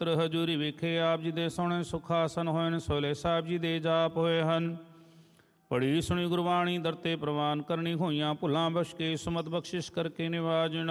ਪਵਿੱਤਰ ਹਜ਼ੂਰੀ ਵਿਖੇ ਆਪ ਜੀ ਦੇ ਸੋਹਣੇ ਸੁਖਾਸਨ ਹੋਏ ਨੇ। ਸੋਲੇ ਸਾਹਿਬ ਜੀ ਦੇ ਜਾਪ ਹੋਏ ਹਨ। ਪੜੀ ਸੁਣੀ ਗੁਰਬਾਣੀ ਦਰਤੇ ਪ੍ਰਵਾਨ ਕਰਨੀ ਹੋਈਆਂ ਭੁੱਲਾਂ ਬਖਸ਼ ਕੇ ਸੁਮਤ ਬਖਸ਼ਿਸ਼ ਕਰਕੇ ਨਿਵਾਜਣਾ।